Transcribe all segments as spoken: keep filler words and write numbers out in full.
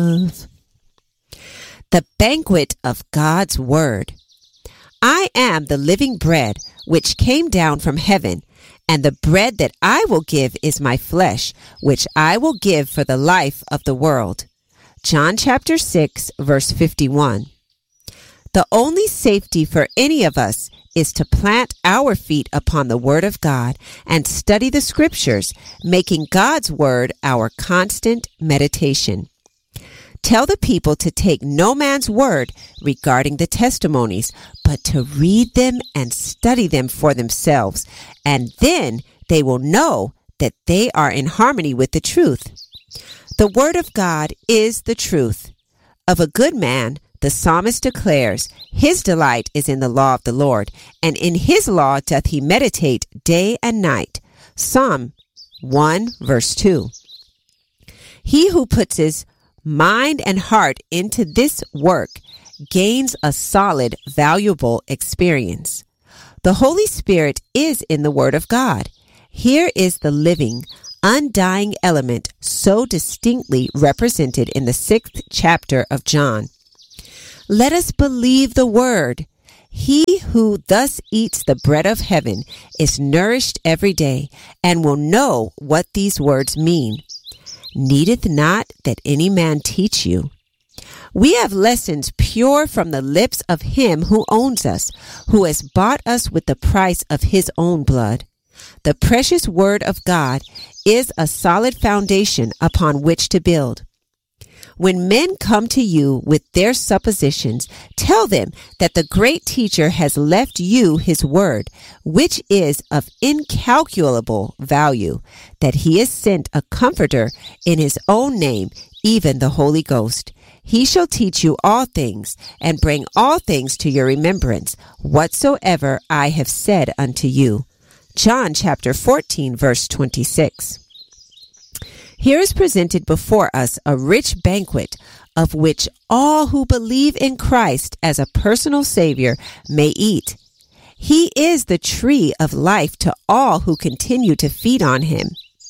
The banquet of God's word. I am the living bread which came down from heaven, and the bread that I will give is my flesh, which I will give for the life of the world. John chapter six, verse fifty-one. The only safety for any of us is to plant our feet upon the Word of God and study the Scriptures, making God's Word our constant meditation. Tell the people to take no man's word regarding the testimonies, but to read them and study them for themselves, and then they will know that they are in harmony with the truth. The Word of God is the truth. Of a good man, the psalmist declares, his delight is in the law of the Lord, and in his law doth he meditate day and night. Psalm one, verse two. He who puts his mind and heart into this work gains a solid, valuable experience. The Holy Spirit is in the Word of God. Here is the living, undying element so distinctly represented in the sixth chapter of John. Let us believe the word. He who thus eats the bread of heaven is nourished every day and will know what these words mean. Needeth not that any man teach you. We have lessons pure from the lips of him who owns us, who has bought us with the price of his own blood. The precious word of God is a solid foundation upon which to build. When men come to you with their suppositions, tell them that the great teacher has left you his word, which is of incalculable value, that he has sent a comforter in his own name, even the Holy Ghost. He shall teach you all things, and bring all things to your remembrance, whatsoever I have said unto you. John chapter fourteen, verse twenty-six. Here is presented before us a rich banquet of which all who believe in Christ as a personal Savior may eat. He is the tree of life to all who continue to feed on him.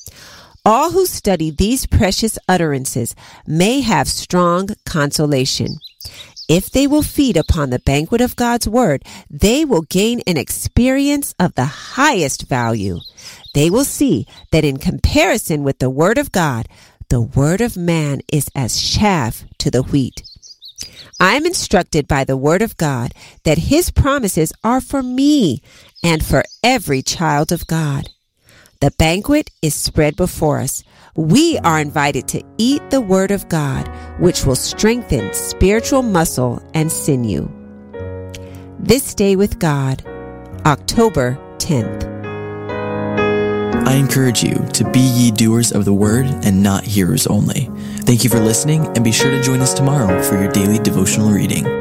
All who study these precious utterances may have strong consolation. If they will feed upon the banquet of God's word, they will gain an experience of the highest value. They will see that in comparison with the word of God, the word of man is as chaff to the wheat. I am instructed by the word of God that his promises are for me and for every child of God. The banquet is spread before us. We are invited to eat the word of God, which will strengthen spiritual muscle and sinew. This Day with God, October tenth. I encourage you to be ye doers of the word and not hearers only. Thank you for listening, and be sure to join us tomorrow for your daily devotional reading.